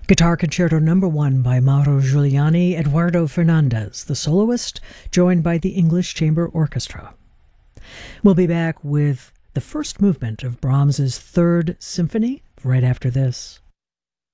Guitar Concerto No. 1 by Mauro Giuliani, Eduardo Fernandez, the soloist, joined by the English Chamber Orchestra. We'll be back with the first movement of Brahms's Third Symphony right after this.